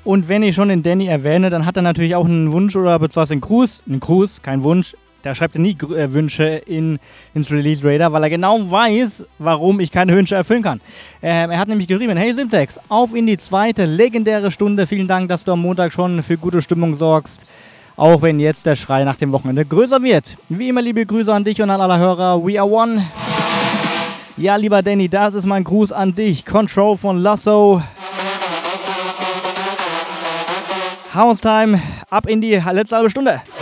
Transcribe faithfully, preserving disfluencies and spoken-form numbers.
Und wenn ich schon den Danny erwähne, dann hat er natürlich auch einen Wunsch oder beziehungsweise einen Gruß. Einen Gruß, kein Wunsch. Der schreibt ja nie äh, Wünsche in, ins Release Radar, weil er genau weiß, warum ich keine Wünsche erfüllen kann. Ähm, er hat nämlich geschrieben, hey Simtex, auf in die zweite legendäre Stunde. Vielen Dank, dass du am Montag schon für gute Stimmung sorgst. Auch wenn jetzt der Schrei nach dem Wochenende größer wird. Wie immer liebe Grüße an dich und an alle Hörer. We are one. Ja, lieber Danny, das ist mein Gruß an dich. Control von Lasso. House Time, ab in die letzte halbe Stunde.